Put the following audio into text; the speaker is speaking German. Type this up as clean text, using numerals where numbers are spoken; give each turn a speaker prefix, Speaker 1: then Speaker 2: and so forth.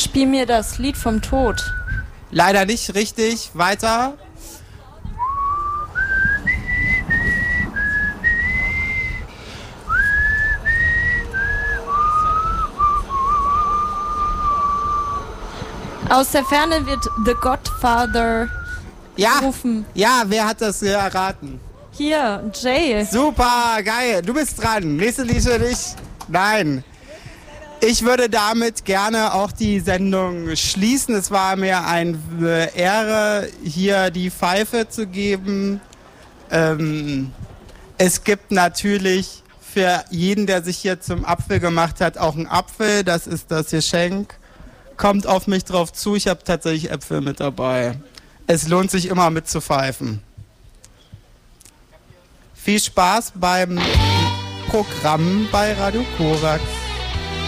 Speaker 1: Spiel mir das Lied vom Tod.
Speaker 2: Leider nicht richtig. Weiter.
Speaker 1: Aus der Ferne wird The Godfather gerufen.
Speaker 2: Ja, wer hat das erraten?
Speaker 1: Hier, Jay.
Speaker 2: Super, geil. Du bist dran. Nächste Lied für dich. Nein. Ich würde damit gerne auch die Sendung schließen. Es war mir eine Ehre, hier die Pfeife zu geben. Es gibt natürlich für jeden, der sich hier zum Apfel gemacht hat, auch einen Apfel. Das ist das Geschenk. Kommt auf mich drauf zu. Ich habe tatsächlich Äpfel mit dabei. Es lohnt sich immer mitzupfeifen. Viel Spaß beim Programm bei Radio Korax.